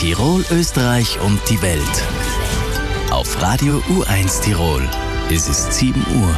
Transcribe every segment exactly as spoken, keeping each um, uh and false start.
Tirol, Österreich und die Welt. Auf Radio U eins Tirol. Es ist sieben Uhr.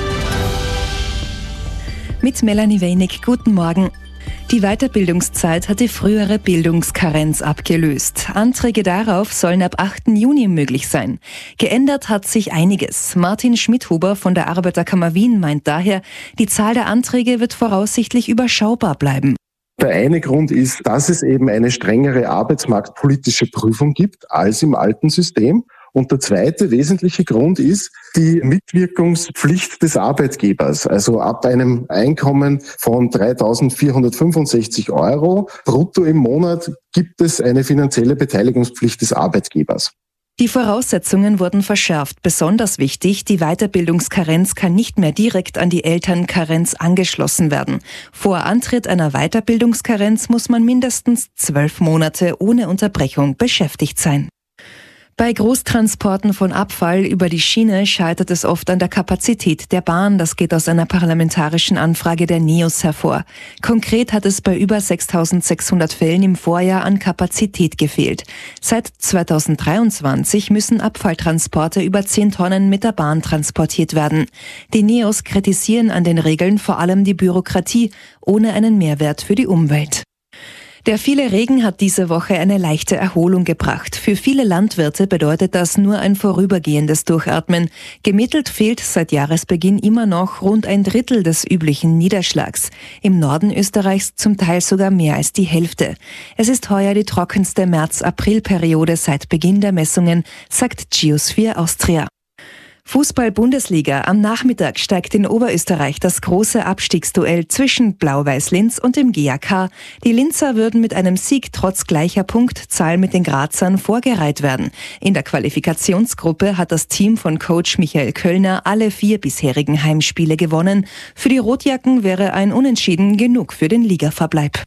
Mit Melanie Wenig, guten Morgen. Die Weiterbildungszeit hat die frühere Bildungskarenz abgelöst. Anträge darauf sollen ab achten Juni möglich sein. Geändert hat sich einiges. Martin Schmidhuber von der Arbeiterkammer Wien meint daher, die Zahl der Anträge wird voraussichtlich überschaubar bleiben. Der eine Grund ist, dass es eben eine strengere arbeitsmarktpolitische Prüfung gibt als im alten System. Und der zweite wesentliche Grund ist die Mitwirkungspflicht des Arbeitgebers. Also ab einem Einkommen von dreitausendvierhundertfünfundsechzig Euro brutto im Monat gibt es eine finanzielle Beteiligungspflicht des Arbeitgebers. Die Voraussetzungen wurden verschärft. Besonders wichtig, die Weiterbildungskarenz kann nicht mehr direkt an die Elternkarenz angeschlossen werden. Vor Antritt einer Weiterbildungskarenz muss man mindestens zwölf Monate ohne Unterbrechung beschäftigt sein. Bei Großtransporten von Abfall über die Schiene scheitert es oft an der Kapazität der Bahn. Das geht aus einer parlamentarischen Anfrage der NEOS hervor. Konkret hat es bei über sechstausendsechshundert Fällen im Vorjahr an Kapazität gefehlt. Seit zweitausenddreiundzwanzig müssen Abfalltransporte über zehn Tonnen mit der Bahn transportiert werden. Die NEOS kritisieren an den Regeln vor allem die Bürokratie, ohne einen Mehrwert für die Umwelt. Der viele Regen hat diese Woche eine leichte Erholung gebracht. Für viele Landwirte bedeutet das nur ein vorübergehendes Durchatmen. Gemittelt fehlt seit Jahresbeginn immer noch rund ein Drittel des üblichen Niederschlags. Im Norden Österreichs zum Teil sogar mehr als die Hälfte. Es ist heuer die trockenste März-April-Periode seit Beginn der Messungen, sagt Geosphere Austria. Fußball-Bundesliga. Am Nachmittag steigt in Oberösterreich das große Abstiegsduell zwischen Blau-Weiß-Linz und dem G A K. Die Linzer würden mit einem Sieg trotz gleicher Punktzahl mit den Grazern vorgereiht werden. In der Qualifikationsgruppe hat das Team von Coach Michael Köllner alle vier bisherigen Heimspiele gewonnen. Für die Rotjacken wäre ein Unentschieden genug für den Ligaverbleib.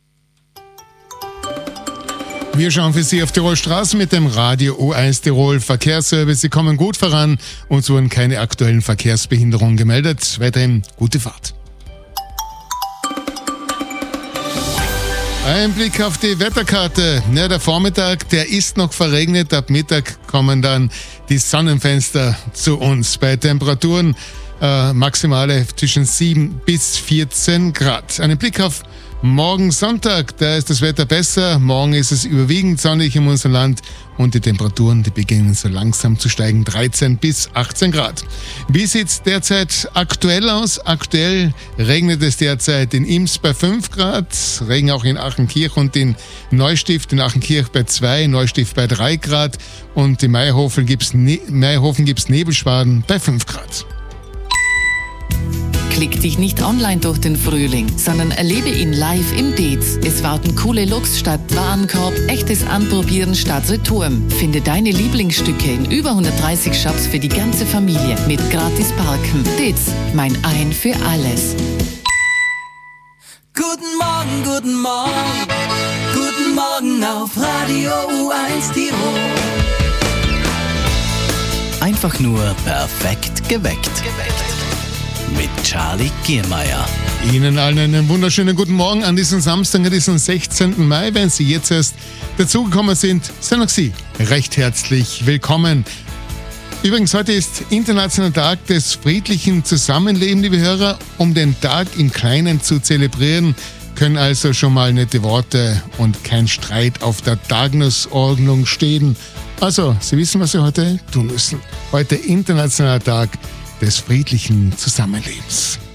Wir schauen für Sie auf Tirol Straßen mit dem Radio U eins Tirol Verkehrsservice. Sie kommen gut voran und es wurden keine aktuellen Verkehrsbehinderungen gemeldet. Weiterhin gute Fahrt. Ein Blick auf die Wetterkarte. Ja, der Vormittag, der ist noch verregnet. Ab Mittag kommen dann die Sonnenfenster zu uns. Bei Temperaturen äh, maximale zwischen sieben bis vierzehn Grad. Einen Blick auf morgen Sonntag, da ist das Wetter besser. Morgen ist es überwiegend sonnig in unserem Land und die Temperaturen, die beginnen so langsam zu steigen, dreizehn bis achtzehn Grad. Wie sieht's derzeit aktuell aus? Aktuell regnet es derzeit in Ims bei fünf Grad, Regen auch in Achenkirch und in Neustift, in Achenkirch bei zwei, Neustift bei drei Grad und in Meierhofen gibt's, ne- Meierhofen gibt's Nebelschwaden bei fünf Grad. Klick dich nicht online durch den Frühling, sondern erlebe ihn live im Dez. Es warten coole Looks statt Warenkorb, echtes Anprobieren statt Retouren. Finde deine Lieblingsstücke in über hundertdreißig Shops für die ganze Familie mit gratis Parken. Dez, mein Ein für alles. Guten Morgen, guten Morgen, guten Morgen auf Radio U eins Tirol. Einfach nur perfekt geweckt. Mit Charlie Giermeier. Ihnen allen einen wunderschönen guten Morgen an diesem Samstag, an diesem sechzehnten Mai. Wenn Sie jetzt erst dazugekommen sind, seien auch Sie recht herzlich willkommen. Übrigens, heute ist Internationaler Tag des friedlichen Zusammenlebens, liebe Hörer. Um den Tag im Kleinen zu zelebrieren, können also schon mal nette Worte und kein Streit auf der Tagesordnung stehen. Also, Sie wissen, was Sie heute tun müssen. Heute Internationaler Tag des friedlichen Zusammenlebens.